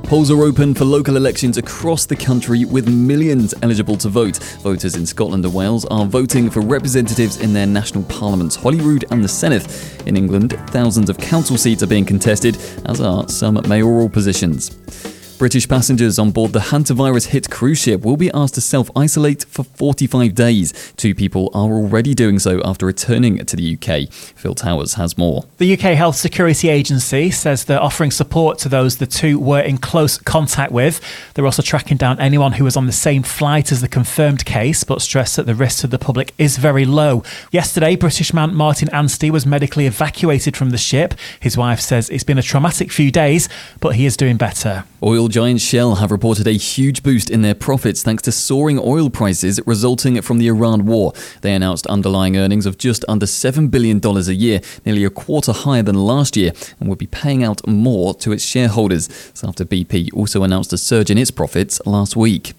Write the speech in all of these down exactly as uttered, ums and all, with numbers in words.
Polls are open for local elections across the country with millions eligible to vote. Voters in Scotland and Wales are voting for representatives in their national parliaments, Holyrood and the Senedd. In England, thousands of council seats are being contested, as are some mayoral positions. British passengers on board the hantavirus-hit cruise ship will be asked to self-isolate for forty-five days. Two people are already doing so after returning to the U K. Phil Towers has more. The U K Health Security Agency says they're offering support to those the two were in close contact with. They're also tracking down anyone who was on the same flight as the confirmed case, but stress that the risk to the public is very low. Yesterday, British man Martin Anstey was medically evacuated from the ship. His wife says it's been a traumatic few days, but he is doing better. Oil giant Shell have reported a huge boost in their profits thanks to soaring oil prices resulting from the Iran war. They announced underlying earnings of just under seven billion dollars a year, nearly a quarter higher than last year, and will be paying out more to its shareholders. This after B P also announced a surge in its profits last week.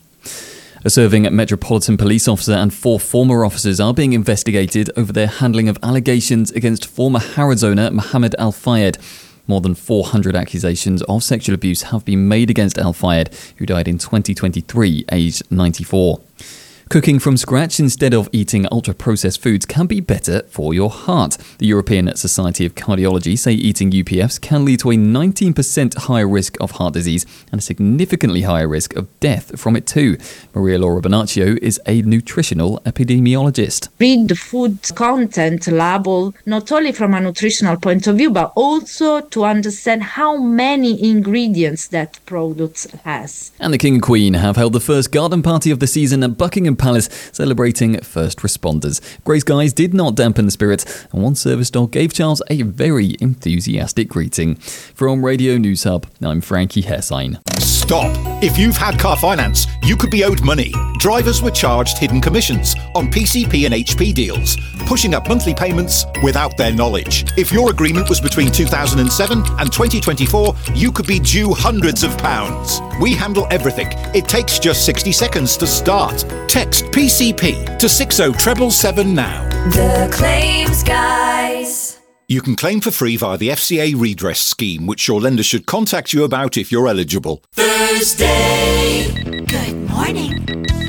A serving Metropolitan Police officer and four former officers are being investigated over their handling of allegations against former Harrods owner Mohammed Al Fayed. More than four hundred accusations of sexual abuse have been made against Al Fayed, who died in twenty twenty-three, aged ninety-four. Cooking from scratch instead of eating ultra-processed foods can be better for your heart. The European Society of Cardiology say eating U P Fs can lead to a nineteen percent higher risk of heart disease and a significantly higher risk of death from it too. Maria Laura Bonaccio is a nutritional epidemiologist. Read the food content label, not only from a nutritional point of view, but also to understand how many ingredients that product has. And the King and Queen have held the first garden party of the season at Buckingham Palace, celebrating first responders. Grey skies did not dampen the spirit, and one service dog gave Charles a very enthusiastic greeting. From Radio News Hub, I'm Frankie Hessine. Stop! If you've had car finance, you could be owed money. Drivers were charged hidden commissions on P C P and H P deals, pushing up monthly payments without their knowledge. If your agreement was between two thousand seven and twenty twenty-four, you could be due hundreds of pounds. We handle everything. It takes just sixty seconds to start. Text P C P to six oh seven seven now. The Claims Guys. You can claim for free via the F C A redress scheme, which your lender should contact you about if you're eligible. Thursday. Good morning.